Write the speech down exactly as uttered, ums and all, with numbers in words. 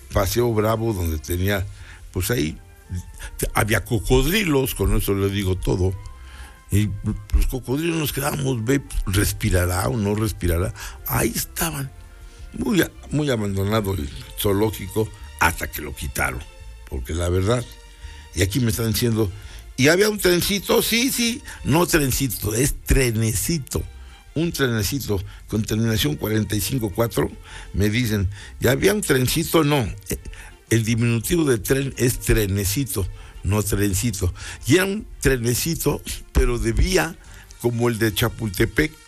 Paseo Bravo, donde tenía, pues ahí había cocodrilos, con eso le digo todo. Y los cocodrilos nos quedábamos, ve, respirará o no respirará. Ahí estaban, muy, muy abandonado el zoológico, hasta que lo quitaron, porque la verdad, y aquí me están diciendo, y había un trencito, sí, sí, no trencito, es trenecito, un trenecito con terminación cuarenta y cinco cuatro, me dicen, ya había un trencito, no, el diminutivo de tren es trenecito, no trencito, y era un trenecito, pero de vía como el de Chapultepec,